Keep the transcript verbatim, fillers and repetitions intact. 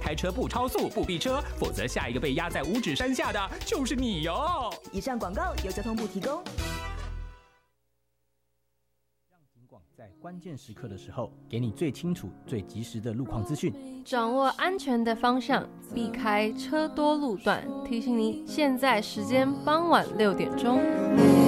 开车不超速、不逼车，否则下一个被压在五指山下的就是你哟。 以上广告由交通部提供。 警广在关键时刻的时候，给你最清楚、最及时的路况资讯， 掌握安全的方向，避开车多路段。提醒你，现在时间傍晚六点钟。